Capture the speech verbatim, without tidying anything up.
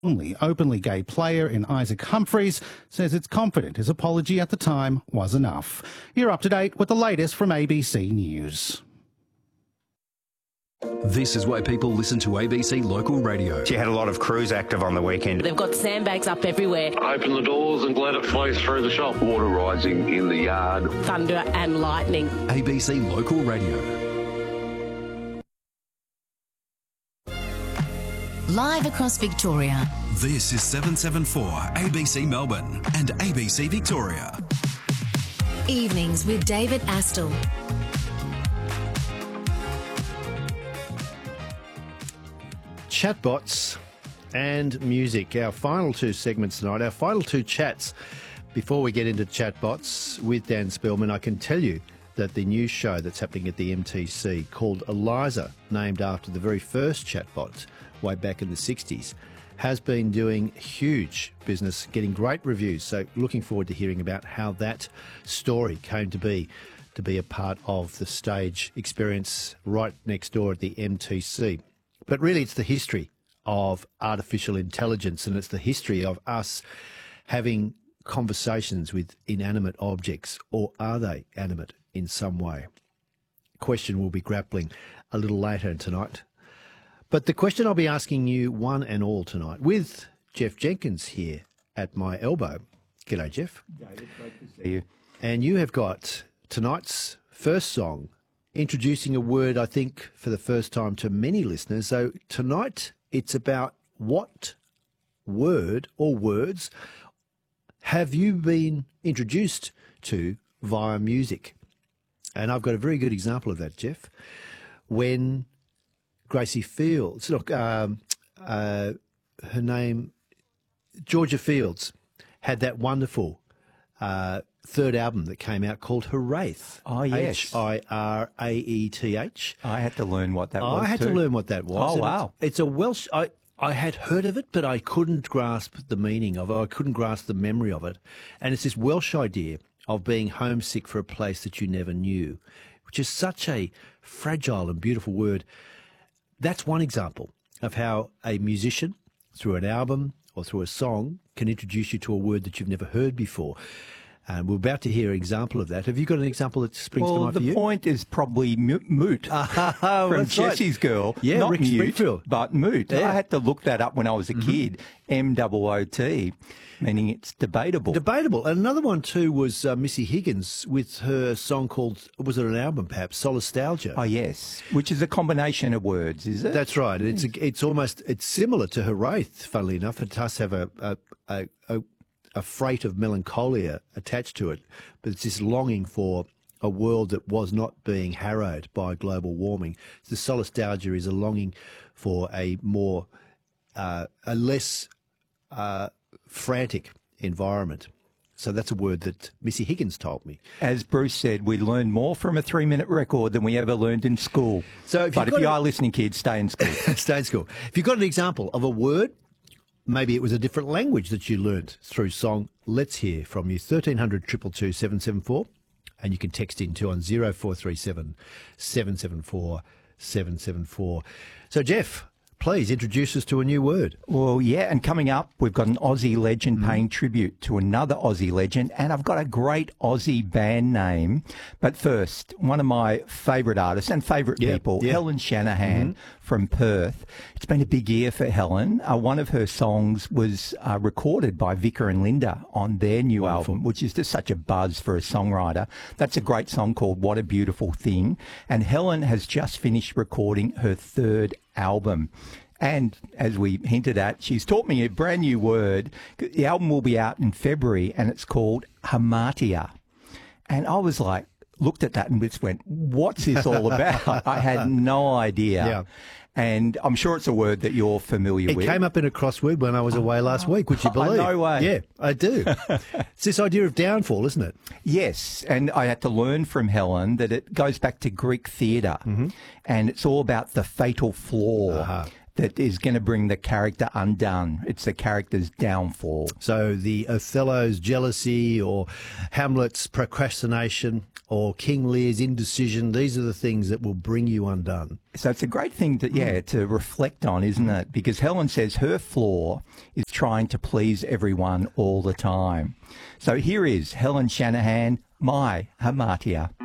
only openly gay player in Isaac Humphries, says it's confident his apology at the time was enough. You're up to date with the latest from A B C News. This is why people listen to A B C Local Radio. She had a lot of crews active on the weekend. They've got sandbags up everywhere. Open the doors and let it flow through the shop. Water rising in the yard. Thunder and lightning. A B C Local Radio. Live across Victoria. This is seven seven four A B C Melbourne and A B C Victoria. Evenings with David Astle. Chatbots and music, our final two segments tonight, our final two chats. Before we get into chatbots with Dan Spellman, I can tell you that the new show that's happening at the M T C called Eliza, named after the very first chatbot way back in the sixties, has been doing huge business, getting great reviews. So looking forward to hearing about how that story came to be, to be a part of the stage experience right next door at the M T C. But really it's the history of artificial intelligence, and it's the history of us having conversations with inanimate objects, or are they animate in some way? Question we'll be grappling a little later tonight. But the question I'll be asking you one and all tonight, with Jeff Jenkins here at my elbow. G'day, Jeff. David, great to see you. And you have got tonight's first song, introducing a word, I think, for the first time to many listeners. So tonight it's about what word or words have you been introduced to via music? And I've got a very good example of that, Jeff. When Gracie Fields, look, um, uh, her name, Georgia Fields, had that wonderful uh, third album that came out called Hiraeth. Oh, yes. H I R A E T H. I had to learn what that was I had too. to learn what that was. Oh, And wow. It's, it's a Welsh... I, I had heard of it, but I couldn't grasp the meaning of it. I couldn't grasp the memory of it. And it's this Welsh idea of being homesick for a place that you never knew, which is such a fragile and beautiful word. That's one example of how a musician, through an album or through a song, can introduce you to a word that you've never heard before. And we're about to hear an example of that. Have you got an example that springs well, to mind for the you? point is probably mo- moot Ah, from that's right. Jessie's Girl. Yeah, not Rick mute, Springfield. but moot. Yeah. I had to look that up when I was a kid. M O O T, meaning it's debatable. Debatable. And another one too was uh, Missy Higgins with her song called, was it an album perhaps, Solastalgia? Oh, yes, which is a combination of words, is it? That's right. It's a, it's almost, it's similar to Hiraeth, funnily enough. It does have a, a, a, a, a freight of melancholia attached to it, but it's this longing for a world that was not being harrowed by global warming. The Solastalgia is a longing for a more, uh, a less uh, frantic environment. So that's a word that Missy Higgins told me. As Bruce said, we learn more from a three-minute record than we ever learned in school. So if but you've if you got are a- listening, kids, stay in school. Stay in school. If you've got an example of a word, maybe it was a different language that you learnt through song, let's hear from you. thirteen hundred, two two two, seven seven four. And you can text in too on zero four three seven, seven seven four, seven seven four. So, Jeff, please introduce us to a new word. Well, yeah, and coming up, we've got an Aussie legend paying tribute to another Aussie legend, and I've got a great Aussie band name. But first, one of my favourite artists and favourite Yeah, people, yeah. Helen Shanahan from Perth. It's been a big year for Helen. Uh, one of her songs was uh, recorded by Vicar and Linda on their new Wonderful. album, which is just such a buzz for a songwriter. That's a great song called What a Beautiful Thing. And Helen has just finished recording her third album. And as we hinted at, she's taught me a brand new word. The album will be out in February, and it's called Hamartia. And I was like, looked at that and just went, what's this all about? I had no idea. Yeah. And I'm sure it's a word that you're familiar It with. came up in a crossword when I was away last week, would you Oh, believe? no way. Yeah, I do. It's this idea of downfall, isn't it? Yes, and I had to learn from Helen that it goes back to Greek theatre, Mm-hmm. and it's all about the fatal flaw. Uh-huh. that is going to bring the character undone. It's the character's downfall. So the Othello's jealousy or Hamlet's procrastination or King Lear's indecision, these are the things that will bring you undone. So it's a great thing to, yeah, to reflect on, isn't it? Because Helen says her flaw is trying to please everyone all the time. So here is Helen Shanahan, my hamartia.